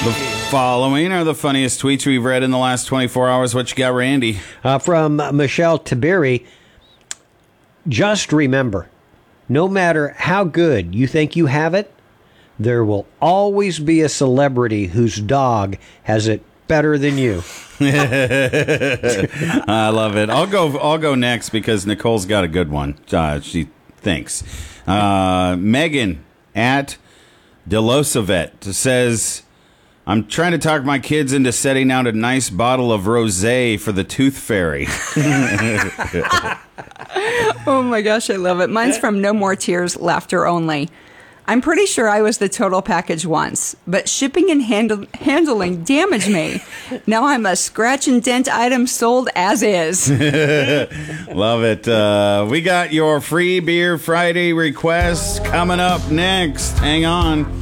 The following are the funniest tweets we've read in the last 24 hours. What you got, Randy? From Michelle Tiberi. Just remember, no matter how good you think you have it, there will always be a celebrity whose dog has it better than you. I love it. I'll go next because Nicole's got a good one. She thinks. Megan at Delosavet says, I'm trying to talk my kids into setting out a nice bottle of rosé for the Tooth Fairy. Oh my gosh, I love it. Mine's from No More Tears, Laughter Only. I'm pretty sure I was the total package once, but shipping and handling damaged me. Now I'm a scratch and dent item sold as is. Love it. We got your Free Beer Friday requests coming up next. Hang on.